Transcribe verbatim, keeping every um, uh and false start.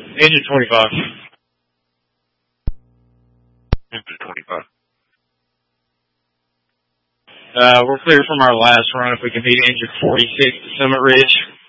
Engine twenty-five. Engine twenty-five. Uh, we're clear from our last run if we can meet engine forty-six to Summit Ridge.